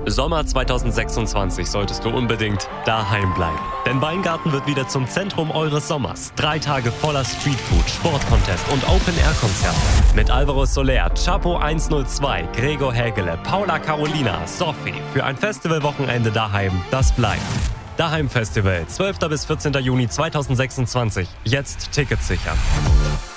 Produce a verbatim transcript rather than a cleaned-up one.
Sommer zweitausendsechsundzwanzig solltest du unbedingt daheim bleiben. Denn Weingarten wird wieder zum Zentrum eures Sommers. Drei Tage voller Streetfood, Sportcontest und Open-Air-Konzerte. Mit Alvaro Soler, Chapo hundertzwei, Gregor Hägele, Paula Carolina, Sophie. Für ein Festivalwochenende daheim, das bleibt. Daheim Festival, zwölfter bis vierzehnter Juni zweitausendsechsundzwanzig. Jetzt Tickets sichern.